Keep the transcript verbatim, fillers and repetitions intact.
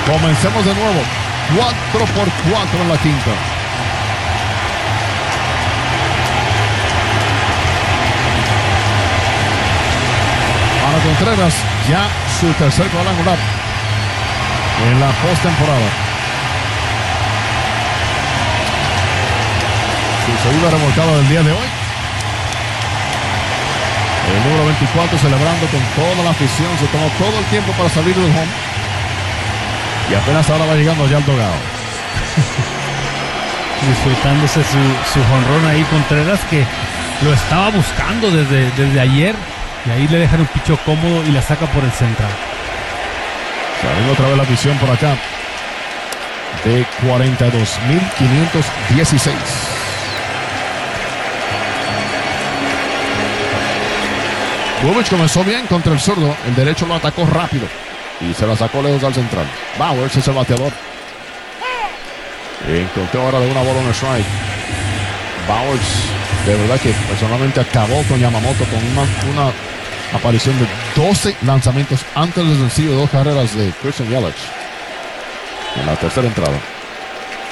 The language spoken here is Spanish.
Comencemos de nuevo. cuatro por cuatro en la quinta. Para Contreras, ya su tercer cuadrangular en la postemporada. Su segunda remolcada del día de hoy. El número veinticuatro celebrando con toda la afición. Se tomó todo el tiempo para salir del home. Y apenas ahora va llegando ya al dogado. Disfrutándose su, su jonrón ahí Contreras, que lo estaba buscando desde, desde ayer. Y ahí le dejan un picho cómodo y la saca por el central. Saliendo otra vez la visión por acá. De cuarenta y dos mil quinientos dieciséis. Bubic comenzó bien contra el zurdo. El derecho lo atacó rápido. Y se la sacó lejos al central. Bauers es el bateador. Encontró ahora de una bola en el strike. Bauers, de verdad que personalmente acabó con Yamamoto con una, una aparición de doce lanzamientos antes del sencillo de dos carreras de Christian Yelich en la tercera entrada.